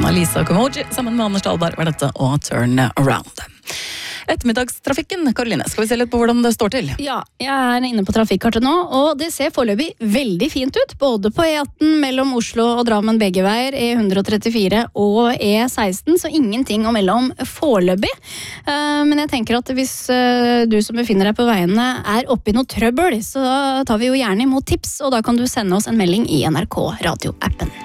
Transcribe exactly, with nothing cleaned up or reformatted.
Annalisa Kumoji sammen med Anders Dahlberg var dette og Turn Around. Ettermiddagstrafikken, Karoline, skal vi se litt på hvordan det står til? Ja, jeg er inne på trafikkartet nå, og det ser foreløpig veldig fint ut, både på E atten mellom Oslo og Drammen begge veier, E ett trettifire og E seksten, så ingenting å melde om foreløpig. Men jeg tenker at hvis du som befinner deg på veiene er oppe i noe trøbbel, så tar vi jo gjerne imot tips, og da kan du sende oss en melding i N R K Radio-appen.